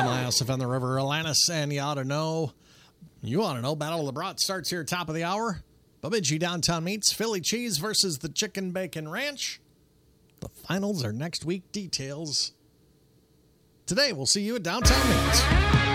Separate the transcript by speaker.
Speaker 1: I'm ISF on the River Atlantis, and you ought to know, Battle of the Brats starts here top of the hour. Bemidji Downtown meets Philly Cheese versus the Chicken Bacon Ranch. The finals are next week. Details today. We'll see you at Downtown Meats.